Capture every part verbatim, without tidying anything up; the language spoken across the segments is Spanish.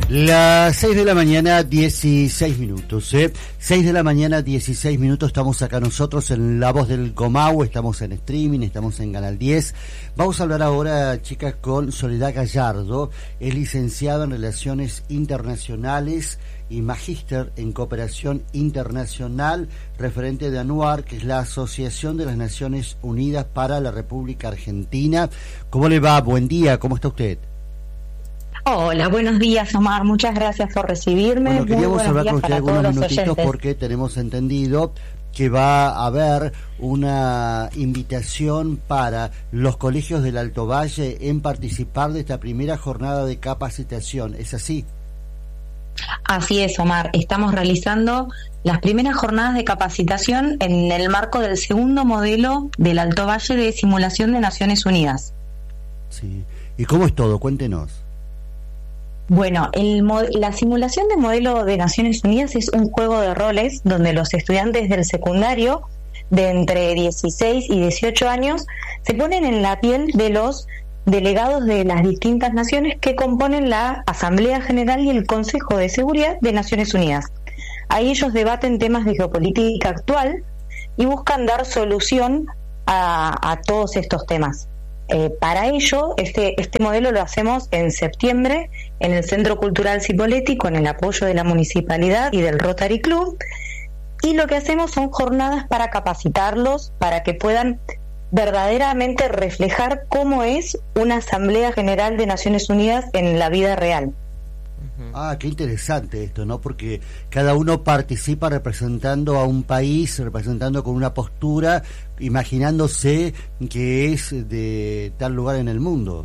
Las seis de la mañana, dieciséis minutos, ¿eh? seis de la mañana, dieciséis minutos, estamos acá nosotros en La Voz del Comahue, estamos en streaming, estamos en Canal diez. Vamos a hablar ahora, chicas, con Soledad Gallardo, es licenciada en Relaciones Internacionales y magíster en Cooperación Internacional, referente de ANUAR, que es la Asociación de las Naciones Unidas para la República Argentina. ¿Cómo le va? Buen día, ¿cómo está usted? Hola, buenos días, Omar, muchas gracias por recibirme. Bueno, queríamos hablar con usted algunos minutitos porque tenemos entendido que va a haber una invitación para los colegios del Alto Valle en participar de esta primera jornada de capacitación, ¿es así? Así es, Omar, estamos realizando las primeras jornadas de capacitación en el marco del segundo modelo del Alto Valle de simulación de Naciones Unidas. Sí, ¿y cómo es todo? Cuéntenos. Bueno, el, la simulación del modelo de Naciones Unidas es un juego de roles donde los estudiantes del secundario de entre dieciséis y dieciocho años se ponen en la piel de los delegados de las distintas naciones que componen la Asamblea General y el Consejo de Seguridad de Naciones Unidas. Ahí ellos debaten temas de geopolítica actual y buscan dar solución a, a todos estos temas. Eh, para ello, este, este modelo lo hacemos en septiembre en el Centro Cultural Cipolletti con el apoyo de la Municipalidad y del Rotary Club, y lo que hacemos son jornadas para capacitarlos, para que puedan verdaderamente reflejar cómo es una Asamblea General de Naciones Unidas en la vida real. Ah, qué interesante esto, ¿no? Porque cada uno participa representando a un país, representando con una postura, imaginándose que es de tal lugar en el mundo.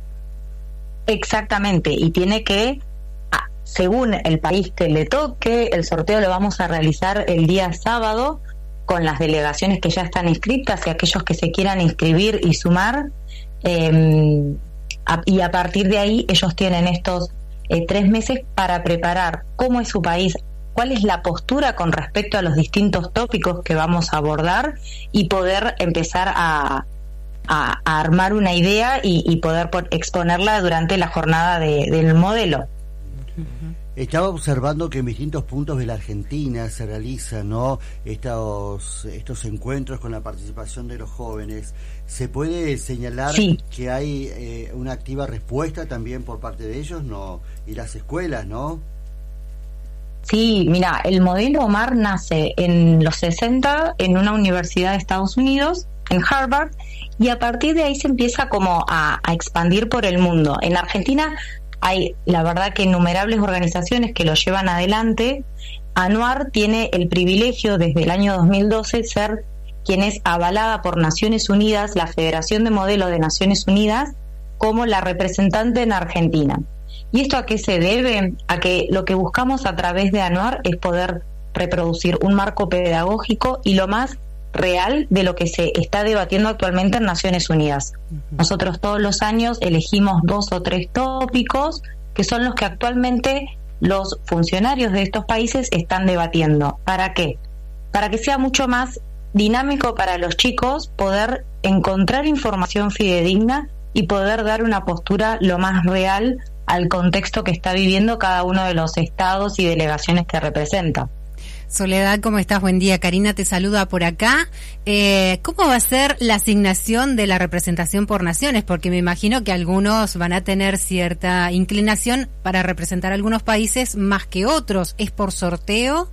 Exactamente, y tiene que, según el país que le toque, el sorteo lo vamos a realizar el día sábado con las delegaciones que ya están inscritas y aquellos que se quieran inscribir y sumar, eh, a, y a partir de ahí ellos tienen estos Eh, tres meses para preparar cómo es su país, cuál es la postura con respecto a los distintos tópicos que vamos a abordar y poder empezar a, a, a armar una idea y, y poder por, exponerla durante la jornada de, del modelo. Estaba observando que en distintos puntos de la Argentina se realizan, ¿no?, estos estos encuentros con la participación de los jóvenes. ¿Se puede señalar sí. que hay eh, una activa respuesta también por parte de ellos, no, y las escuelas, no? Sí, mira, el modelo Omar nace en los sesenta en una universidad de Estados Unidos, en Harvard, y a partir de ahí se empieza como a, a expandir por el mundo. En Argentina hay, la verdad, que innumerables organizaciones que lo llevan adelante. ANUAR tiene el privilegio desde el año dos mil doce ser quien es avalada por Naciones Unidas, la Federación de Modelos de Naciones Unidas, como la representante en Argentina. ¿Y esto a qué se debe? A que lo que buscamos a través de ANUAR es poder reproducir un marco pedagógico y lo más real de lo que se está debatiendo actualmente en Naciones Unidas. Uh-huh. Nosotros todos los años elegimos dos o tres tópicos que son los que actualmente los funcionarios de estos países están debatiendo. ¿Para qué? Para que sea mucho más dinámico para los chicos poder encontrar información fidedigna y poder dar una postura lo más real al contexto que está viviendo cada uno de los estados y delegaciones que representa. Soledad, ¿cómo estás? Buen día. Karina te saluda por acá. Eh, ¿Cómo va a ser la asignación de la representación por naciones? Porque me imagino que algunos van a tener cierta inclinación para representar a algunos países más que otros. ¿Es por sorteo?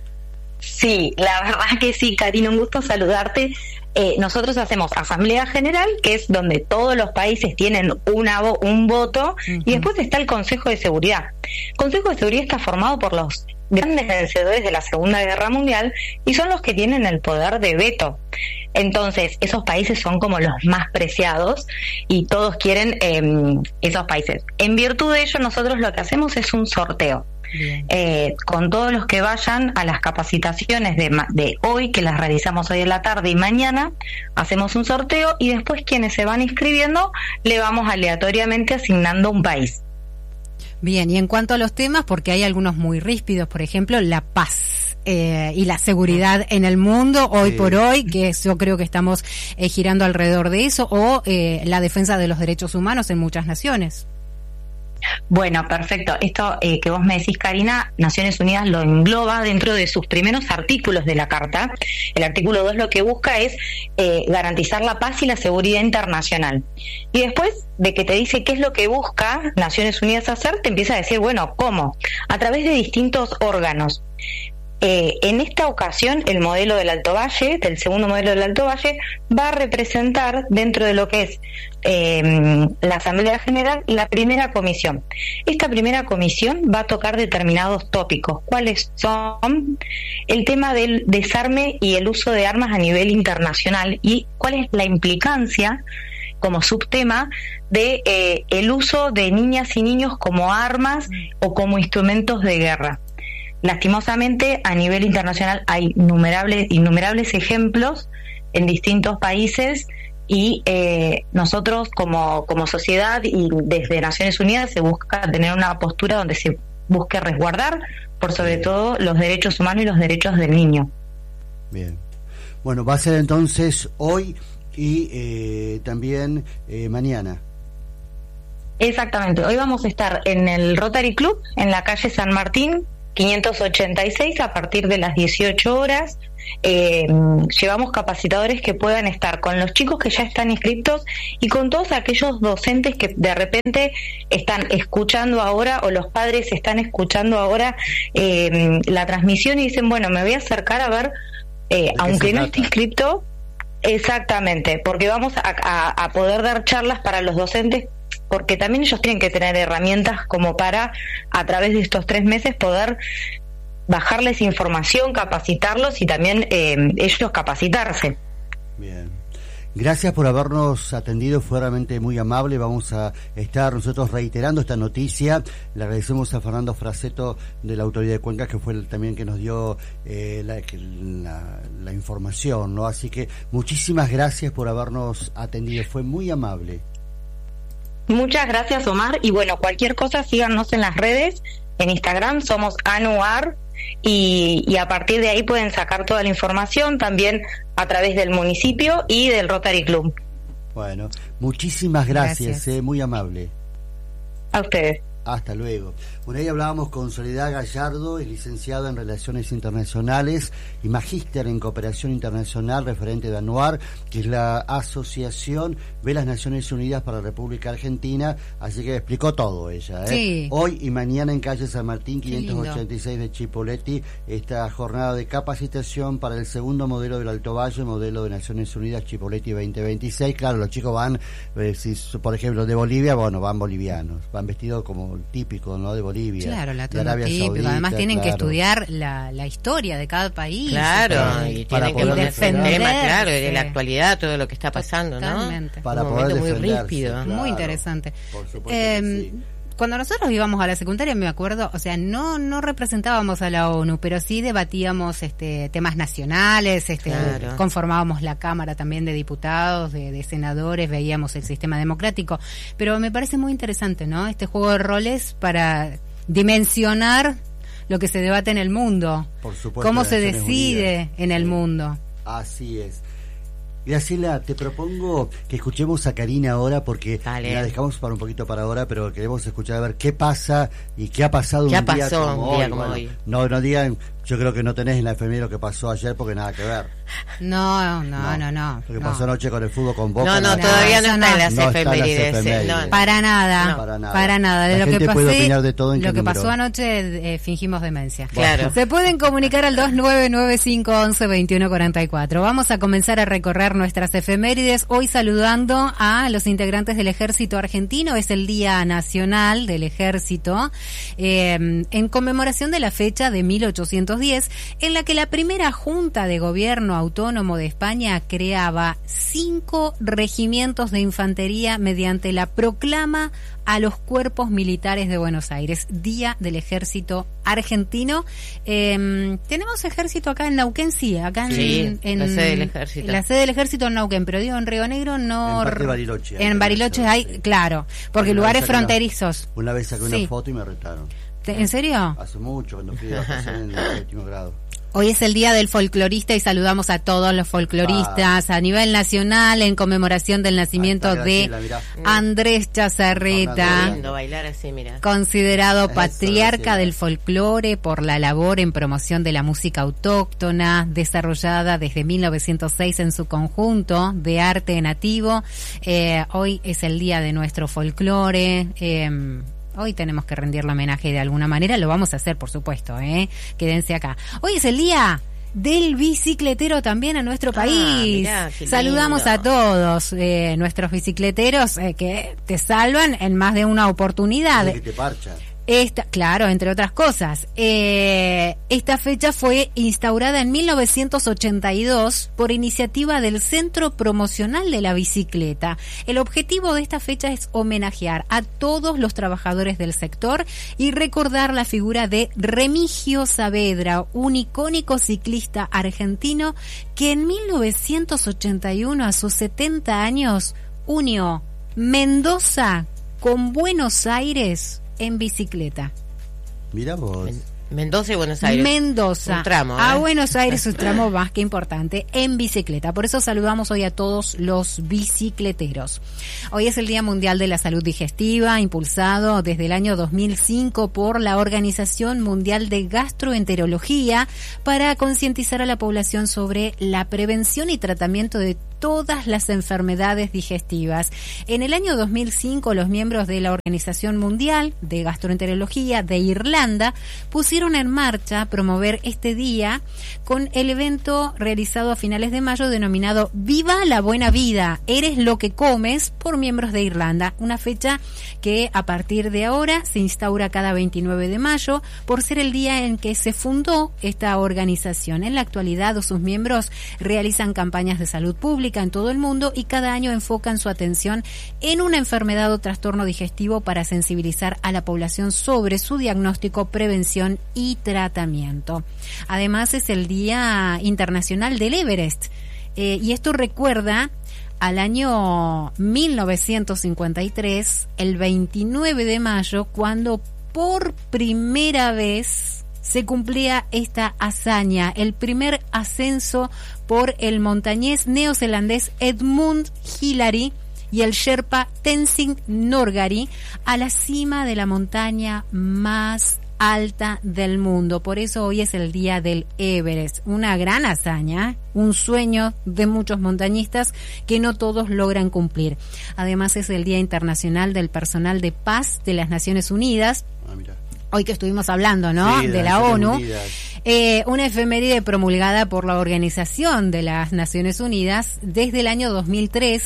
Sí, la verdad que sí, Karina, un gusto saludarte. Eh, nosotros hacemos Asamblea General, que es donde todos los países tienen una vo- un voto, uh-huh. y después está el Consejo de Seguridad. El Consejo de Seguridad está formado por los grandes vencedores de la Segunda Guerra Mundial y son los que tienen el poder de veto. Entonces, esos países son como los más preciados y todos quieren eh, esos países. En virtud de ello, nosotros lo que hacemos es un sorteo. Eh, con todos los que vayan a las capacitaciones de, de hoy, que las realizamos hoy en la tarde y mañana, hacemos un sorteo y después quienes se van inscribiendo le vamos aleatoriamente asignando un país. Bien, y en cuanto a los temas, porque hay algunos muy ríspidos, por ejemplo, la paz eh, y la seguridad en el mundo hoy sí. por hoy, que yo creo que estamos eh, girando alrededor de eso, o eh, la defensa de los derechos humanos en muchas naciones. Bueno, perfecto. Esto eh, que vos me decís, Karina, Naciones Unidas lo engloba dentro de sus primeros artículos de la Carta. El artículo dos lo que busca es eh, garantizar la paz y la seguridad internacional. Y después de que te dice qué es lo que busca Naciones Unidas hacer, te empieza a decir, bueno, ¿cómo? A través de distintos órganos. Eh, en esta ocasión, el modelo del Alto Valle, del segundo modelo del Alto Valle, va a representar dentro de lo que es eh, la Asamblea General la primera comisión. Esta primera comisión va a tocar determinados tópicos. ¿Cuáles son? El tema del desarme y el uso de armas a nivel internacional y cuál es la implicancia como subtema de eh, el uso de niñas y niños como armas o como instrumentos de guerra. Lastimosamente, a nivel internacional hay innumerables, innumerables ejemplos en distintos países y eh, nosotros como, como sociedad y desde Naciones Unidas se busca tener una postura donde se busque resguardar, por sobre todo, los derechos humanos y los derechos del niño. Bien. Bueno, va a ser entonces hoy y eh, también eh, mañana. Exactamente. Hoy vamos a estar en el Rotary Club, en la calle San Martín, quinientos ochenta y seis, a partir de las dieciocho horas. Eh, llevamos capacitadores que puedan estar con los chicos que ya están inscritos y con todos aquellos docentes que de repente están escuchando ahora o los padres están escuchando ahora eh, la transmisión y dicen, bueno, me voy a acercar a ver, eh, aunque no esté inscrito, exactamente, porque vamos a, a, a poder dar charlas para los docentes, porque también ellos tienen que tener herramientas como para, a través de estos tres meses, poder bajarles información, capacitarlos y también eh, ellos capacitarse. Bien. Gracias por habernos atendido, fue realmente muy amable. Vamos a estar nosotros reiterando esta noticia. Le agradecemos a Fernando Fraceto de la Autoridad de Cuenca, que fue el también que nos dio eh, la, la, la información, ¿no? Así que muchísimas gracias por habernos atendido, fue muy amable. Muchas gracias, Omar, y bueno, cualquier cosa síganos en las redes, en Instagram somos Anuar y, y a partir de ahí pueden sacar toda la información también a través del municipio y del Rotary Club. Bueno, muchísimas gracias, Gracias. Eh, muy amable. A ustedes. Hasta luego. Bueno, ahí hablábamos con Soledad Gallardo, es licenciada en Relaciones Internacionales y magíster en Cooperación Internacional, referente de ANUAR, que es la Asociación de las Naciones Unidas para la República Argentina, así que explicó todo ella. ¿eh? Sí. Hoy y mañana en calle San Martín, Qué quinientos ochenta y seis de Chipoleti, esta jornada de capacitación para el segundo modelo del Alto Valle, modelo de Naciones Unidas Chipoleti veinte veintiséis. Claro, los chicos van, eh, si, por ejemplo, de Bolivia, bueno, van bolivianos, van vestidos como típico, ¿no? De Bolivia, Claro, la de Arabia típico. Saudita, Además tienen claro. que estudiar la, la historia de cada país. Claro, Para- y para tienen que poder conocer el defenderse. tema, claro, de la actualidad, todo lo que está pasando, Totalmente. ¿no? Para Un poder momento muy defenderse, ríspido. claro. Muy interesante. Por supuesto Eh, que sí. Cuando nosotros íbamos a la secundaria, me acuerdo, o sea, no no representábamos a la ONU, pero sí debatíamos este temas nacionales, este Claro. conformábamos la Cámara también de diputados, de, de senadores, veíamos el sistema democrático. Pero me parece muy interesante, ¿no? Este juego de roles para dimensionar lo que se debate en el mundo, Por supuesto, cómo las se Naciones decide Unidas. en el Sí. mundo. Así es. Graciela, te propongo que escuchemos a Karina ahora porque Dale. la dejamos para un poquito para ahora, pero queremos escuchar a ver qué pasa y qué ha pasado ¿Qué un ha día pasado como un día hoy. como Bueno, hoy? No, no digan, yo creo que no tenés en la efeméride lo que pasó ayer porque nada que ver. No, no, no, no. Lo que no. pasó anoche con el fútbol con Boca. No, no, nada que todavía ver. no no, está en las no está en las efemérides. efemérides. No, no. Para nada, No. Para nada. para nada. De La lo que gente puede pasé, opinar de todo, ¿en qué lo que número? pasó anoche, eh, fingimos demencia. Claro. Se pueden comunicar al dos nueve nueve cinco once veintiuno cuarenta y cuatro. Vamos a comenzar a recorrer nuestras efemérides. Hoy saludando a los integrantes del Ejército Argentino. Es el Día Nacional del Ejército, eh, en conmemoración de la fecha de mil ochocientos diez, en la que la primera Junta de Gobierno Autónomo de España creaba cinco regimientos de infantería mediante la proclama a los cuerpos militares de Buenos Aires, Día del Ejército Argentino. Eh, tenemos ejército acá en Neuquén, sí, acá en, Sí, en la sede del ejército. La sede del ejército en Neuquén, pero digo en Río Negro no. En parte de Bariloche. En Bariloche hay, Sí. claro, porque Una lugares vez saqué una- fronterizos. Una vez saqué Sí. una foto y me retaron. ¿Te- ¿En serio? Hace mucho, cuando fui de vacaciones en el séptimo grado. Hoy es el Día del Folclorista y saludamos a todos los folcloristas ah. a nivel nacional en conmemoración del nacimiento de Graciela, Andrés Chazarreta, lindo bailar así, mira. considerado Eso, patriarca Graciela. del folclore por la labor en promoción de la música autóctona, desarrollada desde mil novecientos seis en su conjunto de arte nativo. Eh, hoy es el Día de nuestro folclore. Eh, Hoy tenemos que rendirle homenaje de alguna manera, lo vamos a hacer, por supuesto, ¿eh? Quédense acá. Hoy es el día del bicicletero también a nuestro país. Ah, mirá, qué Saludamos lindo. a todos eh, nuestros bicicleteros eh, que te salvan en más de una oportunidad. Que te parcha. Esta, claro, entre otras cosas. Eh, esta fecha fue instaurada en mil novecientos ochenta y dos por iniciativa del Centro Promocional de la Bicicleta. El objetivo de esta fecha es homenajear a todos los trabajadores del sector y recordar la figura de Remigio Saavedra, un icónico ciclista argentino que en mil novecientos ochenta y uno, a sus setenta años, unió Mendoza con Buenos Aires en bicicleta. Mira vos. Mendoza y Buenos Aires. Mendoza. Un tramo, ¿eh? A Buenos Aires, un tramo más que importante, en bicicleta. Por eso saludamos hoy a todos los bicicleteros. Hoy es el Día Mundial de la Salud Digestiva, impulsado desde el año dos mil cinco por la Organización Mundial de Gastroenterología para concientizar a la población sobre la prevención y tratamiento de todas las enfermedades digestivas. En el año dos mil cinco, los miembros de la Organización Mundial de Gastroenterología de Irlanda pusieron en marcha promover este día con el evento realizado a finales de mayo denominado Viva la Buena Vida, eres lo que comes, por miembros de Irlanda. Una fecha que a partir de ahora se instaura cada veintinueve de mayo por ser el día en que se fundó esta organización. En la actualidad, sus miembros realizan campañas de salud pública en todo el mundo y cada año enfocan su atención en una enfermedad o trastorno digestivo para sensibilizar a la población sobre su diagnóstico, prevención y tratamiento. Además, es el Día Internacional del Everest eh, y esto recuerda al año mil novecientos cincuenta y tres, el veintinueve de mayo, cuando por primera vez se cumplía esta hazaña, el primer ascenso por el montañés neozelandés Edmund Hillary y el sherpa Tenzing Norgay a la cima de la montaña más alta del mundo. Por eso hoy es el día del Everest, una gran hazaña, un sueño de muchos montañistas que no todos logran cumplir. Además, es el Día Internacional del Personal de Paz de las Naciones Unidas. Ah, mira. Hoy que estuvimos hablando, ¿no? Sí, de, de la ONU. Eh, una efeméride promulgada por la Organización de las Naciones Unidas. Desde el año dos mil tres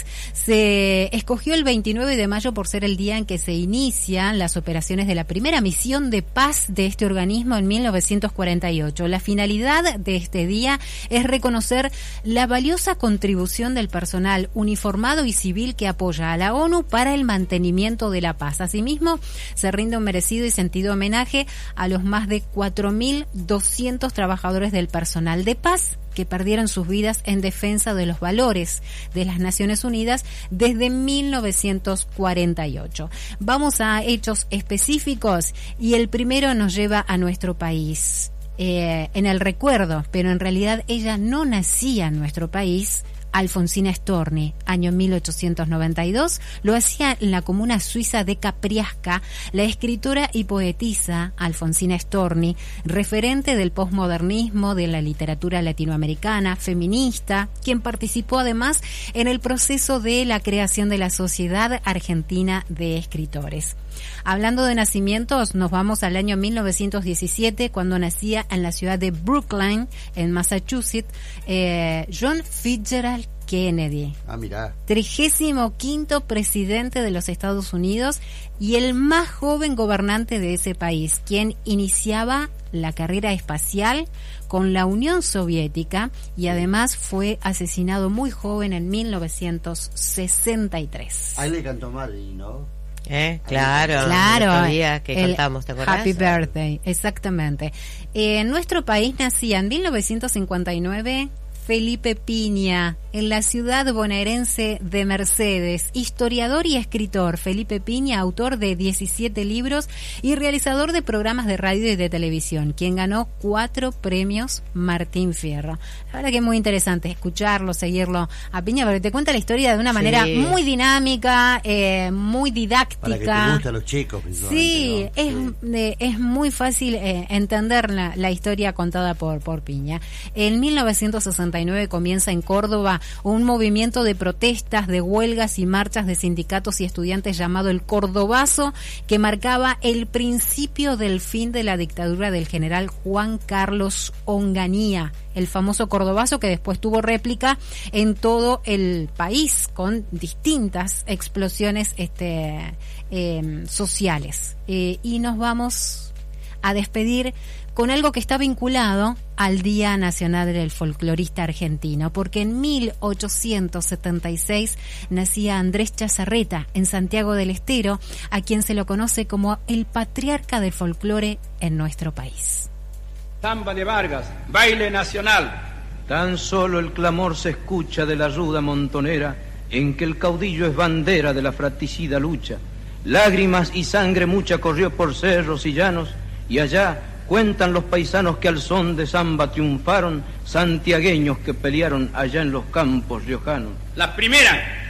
se escogió el veintinueve de mayo por ser el día en que se inician las operaciones de la primera misión de paz de este organismo en mil novecientos cuarenta y ocho. La finalidad de este día es reconocer la valiosa contribución del personal uniformado y civil que apoya a la ONU para el mantenimiento de la paz. Asimismo, se rinde un merecido y sentido homenaje a los más de cuatro mil doscientos trabajadores del personal de paz que perdieron sus vidas en defensa de los valores de las Naciones Unidas desde mil novecientos cuarenta y ocho. Vamos a hechos específicos y el primero nos lleva a nuestro país. Eh, en el recuerdo, pero en realidad ella no nacía en nuestro país. Alfonsina Storni, año mil ochocientos noventa y dos, lo hacía en la comuna suiza de Capriasca, la escritora y poetisa Alfonsina Storni, referente del posmodernismo, de la literatura latinoamericana, feminista, quien participó además en el proceso de la creación de la Sociedad Argentina de Escritores. Hablando de nacimientos, nos vamos al año mil novecientos diecisiete, cuando nacía en la ciudad de Brookline, en Massachusetts, eh, John Fitzgerald Kennedy. Ah, mirá. trigésimo quinto presidente de los Estados Unidos y el más joven gobernante de ese país, quien iniciaba la carrera espacial con la Unión Soviética y además fue asesinado muy joven en mil novecientos sesenta y tres. Ahí le cantó Marty, ¿no? Eh, claro, claro, el otro día que el cantamos, ¿te acordás? Happy Birthday, exactamente. Eh, en nuestro país nacía en mil novecientos cincuenta y nueve Felipe Piña, en la ciudad bonaerense de Mercedes. Historiador y escritor, Felipe Piña, autor de diecisiete libros y realizador de programas de radio y de televisión, quien ganó cuatro premios Martín Fierro. La verdad que es muy interesante escucharlo, seguirlo a Piña, porque te cuenta la historia de una manera sí. muy dinámica, eh, muy didáctica. Para que te guste a los chicos, sí, ¿no? es, sí, eh, es muy fácil eh, entender la, la historia contada por, por Piña. En mil novecientos sesenta y nueve comienza en Córdoba un movimiento de protestas, de huelgas y marchas de sindicatos y estudiantes llamado el Cordobazo, que marcaba el principio del fin de la dictadura del general Juan Carlos Onganía, el famoso Cordobazo que después tuvo réplica en todo el país con distintas explosiones este, eh, sociales. Eh, y nos vamos a despedir con algo que está vinculado al Día Nacional del Folclorista Argentino, porque en mil ochocientos setenta y seis nacía Andrés Chazarreta en Santiago del Estero, a quien se lo conoce como el patriarca del folclore en nuestro país. Samba de Vargas, baile nacional. Tan solo el clamor se escucha de la ruda montonera, en que el caudillo es bandera de la fratricida lucha. Lágrimas y sangre mucha corrió por cerros y llanos, y allá cuentan los paisanos que al son de samba triunfaron, santiagueños que pelearon allá en los campos riojanos. La primera